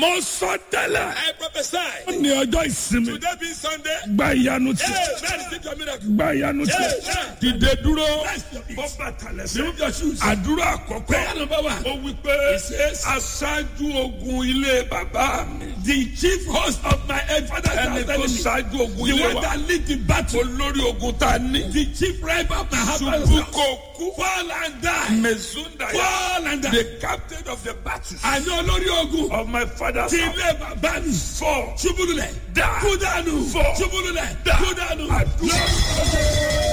mo sọ tẹ́lẹ̀. I prophesy. ó ní ọjọ́ ìsinmi. Today being Sunday. gba ìyanu tí. Hey, receive your miracle. gba ìyanu tí. Hey, dìde dúró. Rest your peace. bọ́ bàtà lẹ́sẹ̀. Remove your shoes. àdúrà àkọ́kọ́. Prayer number one. ó wí pé aṣáájú ogun ilé bàbá mi. The chief host of my father's house. ẹni tó ṣáájú ogun The ilé one wa. that lead the battle. olórí ogun tá a ní. The chief rival of my husband's ṣubú house. kò kú. Fall and die. mezunda ya. Fall and die. the captain of the battle. Àní olórí ogun. of my father's Ti house. ilé bàbá mi. four. Ṣubúlulẹ̀. Die. Kú dànù. Four. Ṣubúlulẹ̀. Die. Kú dànù. àdúrà.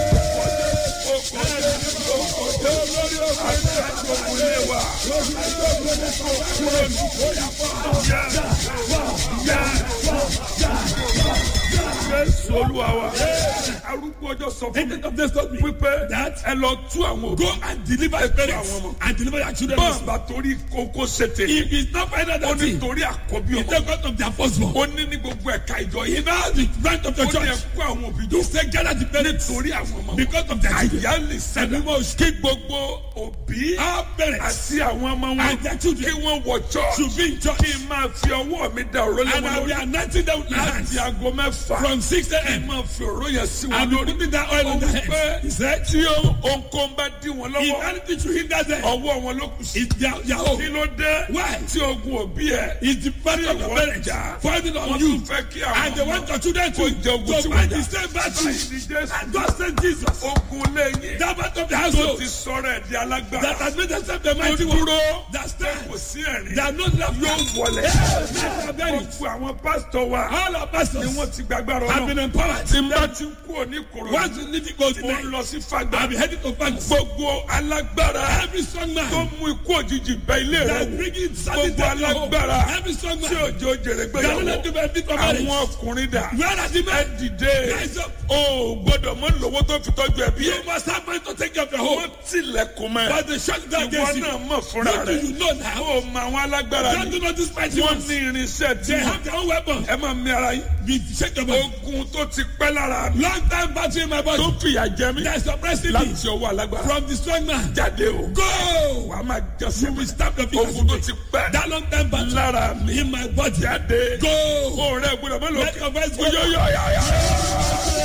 Jésù Olúwa wa. arúgbó ọjọ́ sọ fún mi. Agent of this told me wípé that ẹ lọ tú àwọn òbí. go and deliver your parents àwọn ọmọ. and deliver your children. bọ́ọ̀bà torí kókó ṣètè. If it's not final ó that ní thing, torí àkọ́bí it's ọmọ. the God of their firstborn. ó ní ní gbogbo ẹ̀ka ìjọ yìí. In all the branch of the ó ní church, ẹ̀kú àwọn òbí you jọ. say gather the parents nítorí àwọn ọmọ. because of their children. àyà lè sẹ́dá. kí gbogbo òbí. Our parents àti àwọn ọmọ wọn. and their children kí wọ́n wọ church. should be in church. kí n máa fi ọwọ́ mi da òró lé And wọn I'll be lórí. anointing them with my hands láti aago mẹ́fà. from 6 kí n a.m. máa fi òró yẹn sí wọn I'll be lórí. putting that oil on their heads. He said, tí ohunkóhun bá dí wọn if lọ́wọ́. anything should hinder them, ọwọ́ wọn ló kù sí. it's their kí own. ló dé. Why? tí ogun òbí ẹ. It's the burden of your parents falling on wọ́n you. tún fẹ́ kí And they àwọn want your children kó jẹ ogun tí to wọ́n fight jà. the same battle. báyìí ni Jésù. And God sent Jesus. ogun lẹ́yìn. That part of the tó household ti sọ̀rọ̀ ẹ̀ di alágbára. that has made themselves the tó mighty one. dúró. That kò stands. sí ẹ̀rín. That no left yóò wọlé. Yeah. gbogbo àwọn pásítọ̀ wa. All our pastors ni wọ́n ti gbàgbára have been ọ̀nà. empowered. tí n bá ti kú òní kòrò. Once you leave it, go to mo ń lọ sí I'll fagbá. be heading to Paris. gbogbo alágbára. Every strong man tó mú ikú òjijì bẹ ilé rẹ that wò. bringing sanity gbogbo to your home. alágbára. Every strong tí man òjò jèrè that will let gbéyàwó. you benefit from marriage. àwọn ọkùnrin dà. Where are the ẹ men? dìde. Rise up. o gbọ́dọ̀ mọ lówó tó fi tọ́jú ẹbí You ẹ. must have money to take care of your home. wọ́n tilẹ̀kùn mẹ́. But the shut down ìwọ against you. náà mọ̀ fúnra What do rẹ̀. you know now? o mọ àwọn alágbára Don't ni. do not despise you. wọ́n ní irinṣẹ́ tí They wọ́n. have their own weapons. ẹ máa mi ara yín. Be shake your body. ogun tó ti pẹ́ lára mi. Long time battery in my body. tó fìyà jẹ mí. That's suppressing me láti ọwọ́ alágbára. from the strong man. jáde o. Go. wàá máa jẹ You sẹ́mi. will stop your feet. ogun tó ti pẹ́. That long time battery lára mi. in my body. jáde. Go. o rẹ gbọ́dọ̀ mọ Let lókè. your voice go. oyoyoyoyo.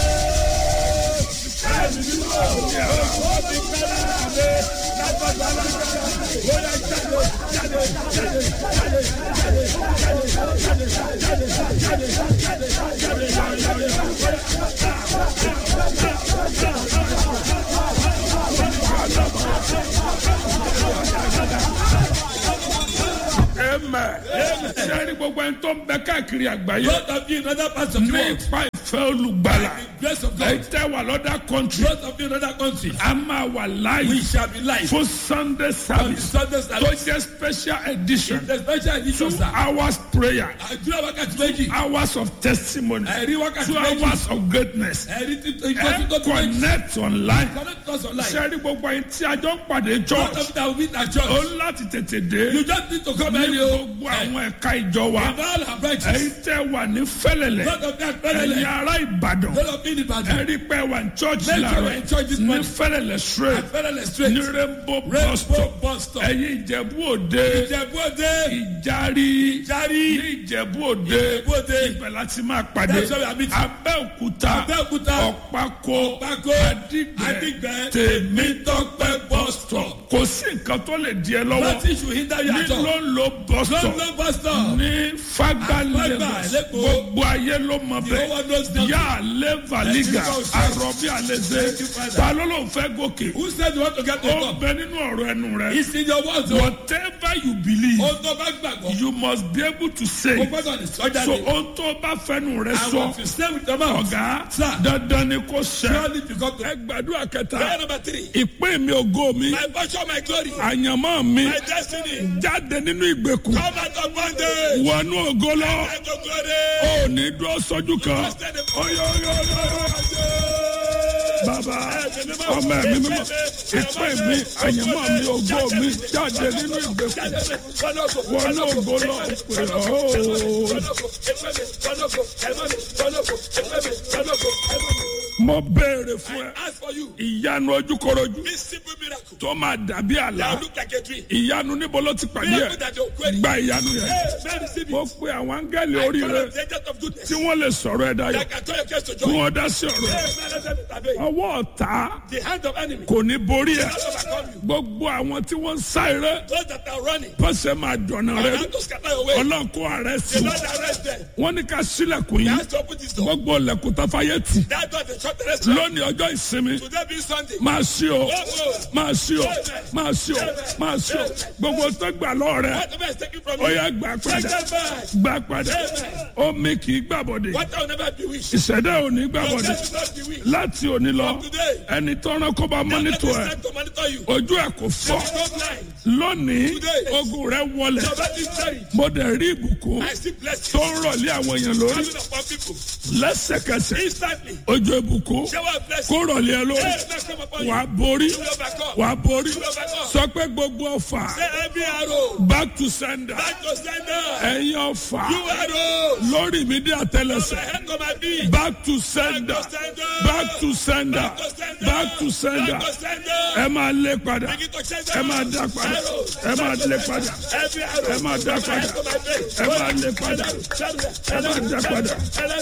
Amen. sẹ́ni gbogbo ẹni tó ń bẹ káàkiri àgbáyé. Both of you in other parts of the ní world. ipa ìfẹ́ olùgbàlà. The grace of ẹ God. tẹ́ wà lọ́dà country. Both of you in other countries. a máa wà We láàyè shall be live. fún Sunday On the service Sunday tó service. jẹ́ special edition. The special edition, 2 sir. hours prayer. Àdúrà wákàtí méjì. Hours of testimony. Ẹ̀rí wákàtí 2 méjì. hours of greatness. Ẹ̀rí ẹ ìtọ́jú tó méjì. connect online. Connect us online. sẹ́ni gbogbo ẹni tí a jọ ń pàdé Both church. of you that will meet at ó church. ń láti tètè dé. You just need to come ní early. gbogbo àwọn ẹ̀ka ìjọ wa. In all our branches. ẹ̀yin tẹ́ wà ní fẹ́lẹ̀lẹ̀. Both of that ẹ̀yin parallel. ará Ìbàdàn. Both of you in Ibadan. ẹ̀rí pẹ́ wà ní church Make sure láàárọ̀. we're in church this ní morning. fẹ́lẹ̀lẹ̀ straight. At Parallel Street. ní Rainbow bus Rainbow stop. bus stop. ẹ̀yin Ìjẹ̀bú Òde. Ìjẹ̀bú Òde. Ìjàrí. Ìjàrí. ní Ìjẹ̀bú Òde. Ìjẹ̀bú Òde. ibẹ̀ láti máa pàdé. That's where we are meeting. Abẹ́òkúta. Abẹ́òkúta. Ọ̀pákó. Pákó. Àdìgbẹ́. Àdìgbẹ́. Tèmítọ́pẹ́ bus stop. kò sí nǹkan tó lè di ẹ lọ́wọ́. Nothing should hinder you ní at all. ló ń lo bus stop. London bus stop. ní Fagba Fagba, Lagos. Lagos. gbogbo ayé ló mọ The whole world knows bẹ́ẹ̀. nothing. yà á lé valiga. Thank you, àròbí àlejò. Thank you, Father. ta ló ló ń fẹ́ gòkè. Who said you want to get to ó top? bẹ nínú ọ̀rọ̀ ẹnu rẹ. It's in your words. whatever you believe. Ó tó bá gbàgbọ́. you must be able to say. Mo gbọ́dọ̀ ní sọ́jà so ni. ohun tó bá fẹnu rẹ I sọ. want to stay with your mouth. ọ̀gá Sir. dandan ni kò ṣẹ. Surely you got to. ẹ gbàdúrà kẹta. Prayer number 3. ìpín mi ògo mi. My portion, my glory. àyànmọ́ mi. My destiny. jáde nínú ìgbèkùn. Come out of bondage. wọnú ògo lọ. I go glory. ó ní dúró sójú kan. bàbá ọmọ ẹ̀mí mímọ́ ìpín mi àyànmọ́ mi ògo mi jáde nínú ìgbèkùn. wọnú ògo lọ pè mo béèrè fún ẹ Ask for you. ìyanu ojúkorojú This simple miracle. tó máa dàbí àlá That look like a dream. ìyanu níbo ló ti pàdé Miracle ẹ̀ that you're querying. gba ìyanu yẹn Man, receive mo it. pe àwọn áńgẹ́lì I oríire call on the agent of goodness. tí wọ́n lè sọ̀rọ̀ ẹ̀ dayọ̀ That can turn your case to kí joy. wọ́n dá sí ọ̀rọ̀ ẹ̀ Man, let them intervene. ọwọ́ ọ̀tá The hand of enemy. kò ní borí ẹ̀ Not overcome you. gbogbo àwọn tí wọ́n ń sá eré Those that are running. pọ́sẹ̀ máa dọ̀nà rẹ Have to scatter away. ọlọ́kọ̀ ààrẹ sí The Lord arrest them. wọ́n ní ká sílẹ̀kùn He yìí has to open this door. gbogbo ilẹ̀kùn táfáyé tì That door they shut the restaurant. lónìí ọjọ́ ìsinmi Today being Sunday. máa ṣí o máa ṣí o máa ṣí o máa ṣí o gbogbo tó gbà lọ́ọ̀ rẹ Whatever is taken from ó you. yá gbà Take padà them back. gbà padà omi kì í gbàbọ̀dé What will never be wished. ìṣẹ̀dá ò ní Your gbàbọ̀dé death will not be wished. láti òní lọ From today. ẹni tọ́ran kó bá Let mọ́nítò this ẹ̀ time to monitor you. ojú ẹ̀ kò fọ́ There is no blind. lónìí Today. ogun rẹ wọlẹ̀ Your body is buried. mo dẹ̀ rí ìbùkún I see blessings tó ń rọ̀lé àwọn èèyàn lórí coming upon people. lẹ́sẹ̀kẹsẹ̀ Instantly. ojú ìbùkún Shower of kó blessings. rọ̀lé ẹ lórí Hey, bless come upon you. wàá borí You will overcome. wàá borí You will overcome. sọ pé gbogbo ọfà Say every arrow. back to sender Back to sender. ẹ̀yin ọfà You arrows. lórí mi dé My àtẹ́lẹsẹ̀ head come and be. back to sender back to sender back to sender ẹ máa lé padà ẹ máa dá padà ẹ máa lé padà ẹ máa dá padà ẹ máa lé padà ẹ máa dá padà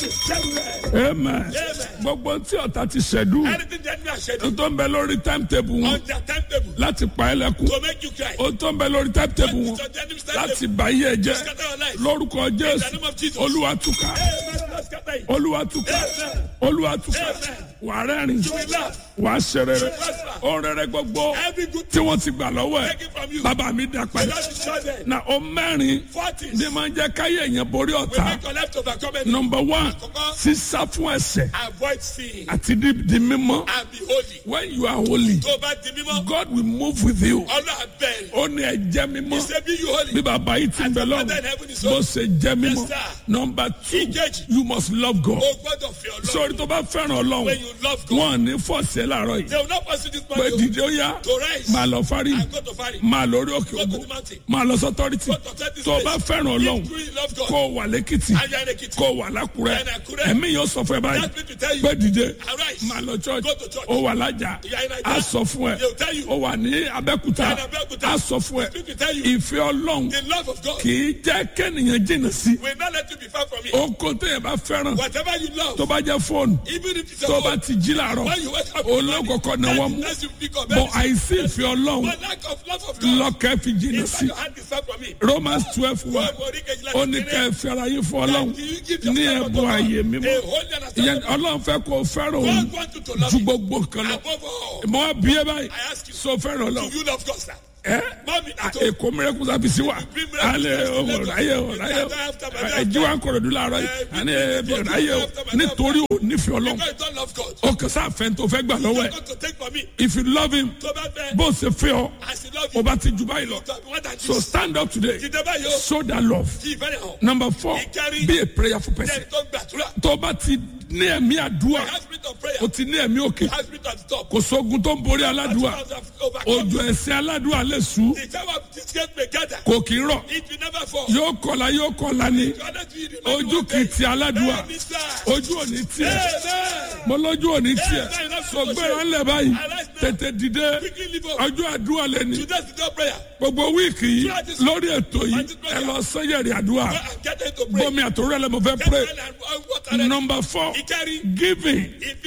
amen gbogbo tí ọ̀tá ti ṣẹ̀dú Anything that you are shedding tó ń bẹ lórí timetable wọn on their timetable láti pa ẹ́ lẹ́kùn to make you cry. ó tó ń bẹ lórí timetable wọn To the enemy's láti timetable. bà yé ẹ jẹ́ Scatter your life. lórúkọ In the Jésù name of Jesus. Olúwa túká Amen. Scatter it. Olúwa túká Olúwa túká wà á rẹ́rìn You will laugh. wà á ṣe rere ó rere gbogbo Every good tí wọ́n ti gbà lọ́wọ́ ẹ̀ take it from you. bàbá mi dá The padà Lord is short them. na ó mẹ́rin 40s. ní máa ń jẹ́ káyé èèyàn borí We ọ̀tá make your life to overcome it. number one sísá fún ẹ̀ṣẹ̀ Avoid sin àti di mímọ́ and be holy. when you are holy Tó bá di mímọ́, God will move with you Ọlọ́run abẹ́rẹ́. ó ní ẹ jẹ́ mímọ́ He said be you holy. bí bàbá yìí ti ń bẹ lọ́run Father in heaven is bó holy. ṣe jẹ́ mímọ́ Yes, sir. number two Ìkejì. you must love God O gbọ́dọ̀ fi Ọlọ́run. sórí tó bá fẹ́ràn Ọlọ́run When you love God, wọn ò ní fọ́ọ̀sì ẹ̀ láàárọ̀ yìí they will not pursue this pé man dìde ó yá to rise máa lọ fárí and go to Fari. máa lórí òkè Go to ògbó the mountain. máa lọ sọ́tọ́rìtì Go to this tó o place. bá fẹ́ràn Ọlọ́run If you really love God, kó o wà lẹ́kìtì and you are in Ekiti, kó o wà lákùrẹ́ And Àkúrẹ́. ẹ̀mí yóò sọ fún ẹ báyìí that means to tell you, pé dìde arise. máa lọ church Go to church. ó wà lájà You are in Naija. á sọ fún ẹ They will tell you. ó wà ní Abẹ́òkúta You are in Abẹ́òkúta. á sọ fún ẹ They will tell you. ìfẹ́ Ọlọ́run The love of God kì í jẹ́ kẹ́nìyàn jìnnà sí will not let you be far from it. okun téèyàn bá fẹ́ràn Whatever you love, tó bá jẹ́ fóònù even if it's a tó bá phone, ti jí làárọ̀ when you wake up in the morning, olókòkò náà wọ́n mú that's you pick up bọ̀ everything. àìsí ìfẹ́ Ọlọ́run But lack of love of God, lọ́kẹ́ fi jìnnà in fact, sí your hand is far from it. Romans 12:1 ó ní ká ẹ fẹ́ra yín fún Ọlọ́run ní ẹ̀bùn ààyè mímọ́ ìyẹn Ọlọ́run fẹ́ kó o fẹ́ràn òun God wants you to love ju him gbogbo nǹkan lọ above all. mọ́ á bí ẹ báyìí I ask you, so fẹ́ràn do Ọlọ́run you love God, sir? ẹ Mommy, at home. èkó mìíràn sábì sí wa alẹ́ ọ̀ráyè ẹ̀jí wa ń kọ̀rọ̀ dùn láàárọ̀ yìí àní ọ̀ráyè nítorí ò nífẹ̀ẹ́ Ọlọ́run Because you don't love God. ó kàn sáà fẹ́ tó fẹ́ gbà lọ́wọ́ You're ẹ̀ going to take from me. if you love him Tó bá fẹ́, bó ṣe fẹ́ ọ as you love ó him, bá ti jù báyìí lọ to be more than so this. stand up today Dìde báyìí o. show that love Kí ìfẹ́ rẹ̀ hàn. number 4 be a prayerful person Then tó gbàdúrà. tó bá ti ní ẹ̀mí àdúrà Have spirit of prayer. ó ti ní ẹ̀mí òkè Have spirit at the top. kò sógun tó ń borí aládùúà òjò ẹ̀sìn aládùúà lè sú The time of this gate may gather. kò kì í rọ̀ It will never fall. yóò kọlà ni ojú kì í ti aládùúà ojú ò ní tiẹ̀ mo lójú ò ní tiẹ̀ sọgbẹ́ra ńlẹ̀ báyìí tètè dìde ọjọ́ àdúrà lẹ́ni Today's the God prayer. gbogbo wíìkì yìí lórí ètò yìí ẹ lọ sẹ́yẹ̀rì àdúrà Go and get them to pray. bọ́mi àtòrò ẹ̀ lẹ́mọ̀ fẹ́ Get pray them and water them. number 4 Ìkẹrin, giving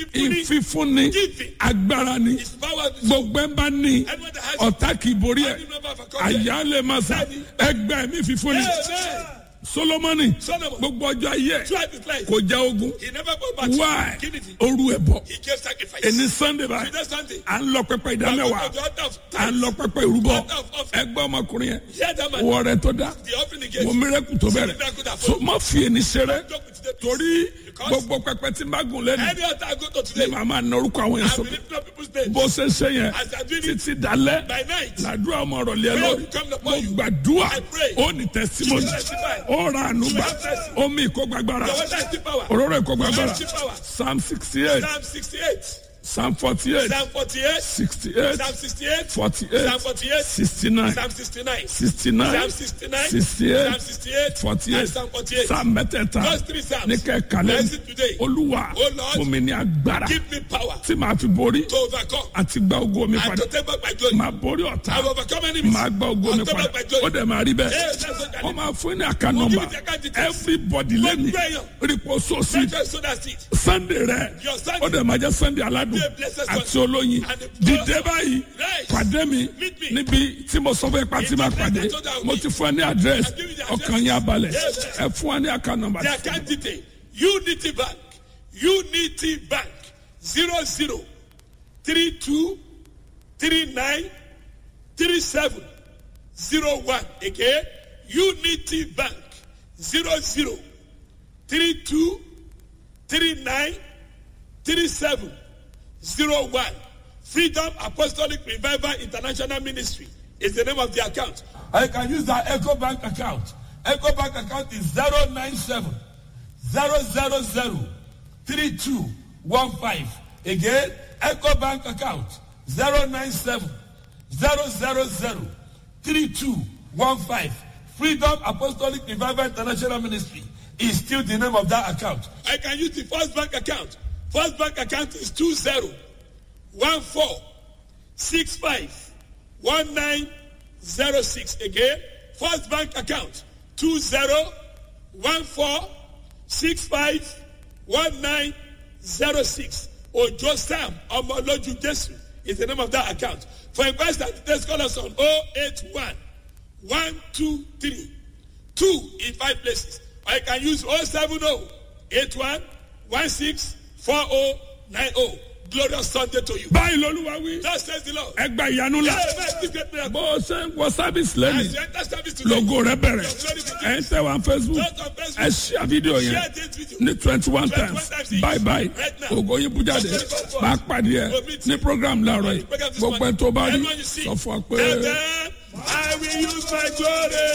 ìfífúnni agbára ni his power is gbogbo ẹ̀ bá ní anyone that has ọ̀tá kì í borí ẹ̀ any number of account. àyà lè máa sà ẹgbẹ́ mi fífúnni Amen. Solomoni Solomon, gbogbo ọjọ́ ayé ẹ̀ throughout his life, kò já ogun he never go back. why Kí nìdí? oru ẹ̀ bọ̀ He gave sacrifice. ẹni Sunday báyìí Today Sunday, à ń lọ pẹpẹ we ìdámẹ́wàá go to the altar of à ń tithes. lọ pẹpẹ ìrúbọ Altar of offering. ẹgbẹ́ ọmọkùnrin yẹn Hear that man. wọ rẹ tó dá The offering he gave. wọ mírẹ́kù tó bẹ̀rẹ̀ so má fi ẹni ṣeré Talk with the torí gbogbo pẹpẹ tí n bá gùn lẹ́nu Any altar I go to ni today, màá máa na orúkọ àwọn yẹn I will sókè lift up people's names. bó ṣe ń ṣe yẹn As I do it títí dalẹ́ by night, làdúrà ọmọ ọ̀rọ̀lẹ́ ẹ lórí mo gbàdúrà I pray. ó ní tẹsímọ́nì ó ra ànúgbà omi ìkógbàgbára your water is still power. òróró ìkógbàgbára Still power. Psalm 68 Psalm 68. Psalm 48, Psalm 48, 68, Psalm 68, 48, Psalm 48, 69, Psalm 69, 69, Psalm 69, 68, Psalm 68, 48, and Psalm 48. Psalm mẹ́tẹ̀ẹ̀ta Those three Psalms. ní kẹ́kàlẹ́ Bless it today. Olúwa Oh Lord, fún mi ní agbára give me power tí màá fi borí to overcome àti gba ògo mi and padà. to take back my glory. Màá borí ọ̀tá, I will overcome enemies. màá gba ògo mi I'll take padà. back my glory. Ó dẹ̀ máa rí bẹ́ẹ̀. Yes, that's what I Wọ́n need. máa fún ní àká We'll give nọ́mbà. you the account details. Everybody lẹ́nu prayer. rípo sósì Make sure so that's it. Sunday rẹ̀ Your Sunday. ó dẹ̀ máa jẹ́ Sunday aládùn Be a blessed àti Sunday. olóyin. And the Dìde báyìí Right. pàdé mi Meet me. níbi tí mo sọ fún ipa tí máa pàdé. Mo ti fún ẹ ní àdírẹ́sì I'll give you the ọkàn yín abalẹ̀. Yes. Ẹ fún wa ní àká nọ́mbà. The account detail. Unity Bank. Unity Bank. 00 32 39 37 01. Again. Unity Bank. 00 32 39 37 01. Freedom Apostolic Revival International Ministry is the name of the account. I can use the Echo Bank account. Echo Bank account is 097 000 3215. Again, Echo Bank account 097 000 3215. Freedom Apostolic Revival International Ministry is still the name of that account. I can use the First Bank account. First Bank account is 20 14 65 1906. Again, First Bank account 20 14 65 1906. Ojo Sam Omoloju Jesu is the name of that account. For inquiries and details, call us on 081 123 2 in 5 places. Or you can use 070 81 16 4090. Glorious Sunday to you. Báyìí lolúwa wí. That says the Lord. Ẹ gba ìyanu la. Bó o ṣe ń wọ sábìsì lẹ́nu. As you enter service today, Logo rẹ bẹ̀rẹ̀. your glory begins. Ẹ ń tẹ̀ wá Facebook. Just on Facebook. Ẹ ṣíà fídíò Share yẹn this video. ní 21 times. Bye bye. Right now. Ògo yín bú jáde. Máa pàdé ẹ ní program láàárọ̀ yìí. Gbogbo ẹ̀ tó bá rí sọ fún ọ pé. And then I will use my glory.